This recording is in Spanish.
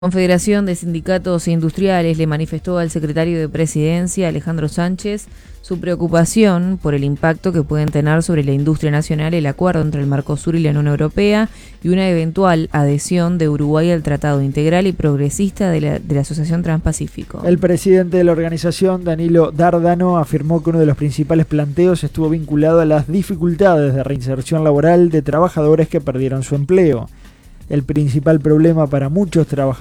Confederación de Sindicatos Industriales le manifestó al secretario de Presidencia, Alejandro Sánchez, su preocupación por el impacto que pueden tener sobre la industria nacional el acuerdo entre el Mercosur y la Unión Europea y una eventual adhesión de Uruguay al Tratado Integral y Progresista de la Asociación Transpacífico. El presidente de la organización, Danilo Dardano, afirmó que uno de los principales planteos estuvo vinculado a las dificultades de reinserción laboral de trabajadores que perdieron su empleo. El principal problema para muchos trabajadores